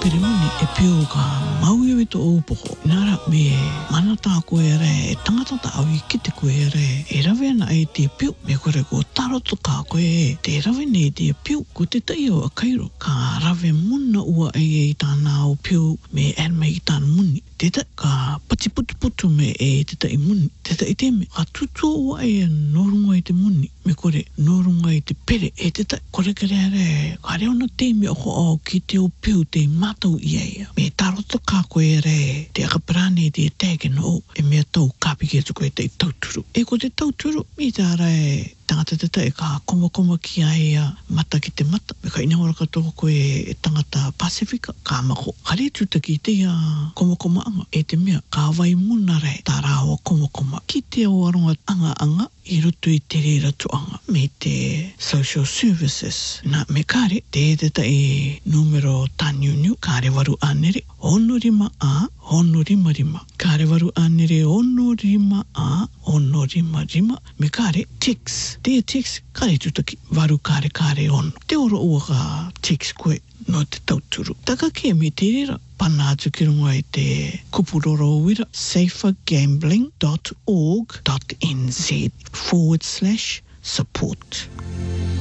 pere muni e pio ka mauiwi to upoko. Nara me manata koe re, tangata ta awi kite koe re, e rawe ana ai te pio, me kore ko taroto ka koe, te rawe nei te pio, ko te tai o a kairo, ka rawe muna ua ai tāna o pio, me anma i tāna muni. Te tai ka pati putu me e te tai muni, te tai teme, ka tutu ua ai norunga i te muni, me kore norunga i te pere, e te tai, kore kere re, ka reo na teme o ko o ki te o pio te matau i eia. Me taroto ka koe re, te akaparane te tege no, e mea tau kāpike tu koe te tauturu. E ko te tauturu, mi tā rai, tangata te tai ka koma ki aia mata ki te mata. Me ka inawara katoa koe e tangata Pasifika, ka mako. Kare tuta ki te koma anga, e te mea, ka wai muna rei, tā rāua koma. Ki te o aronga anga, i roto i te reira tuanga, me te social services. Nā me kare, te tai numero tāniuniu, kare waru anere, ono rima a, ono rima. Kare waru anere, ono rima a, ono rima. Me kare, text. Te text, kare tutaki, waru kare ono. Te oro ua ka text koe, no te tauturu. Taka ke me te reira, pana atu ki runga i te kupuroro wira, safergambling.org.nz/support.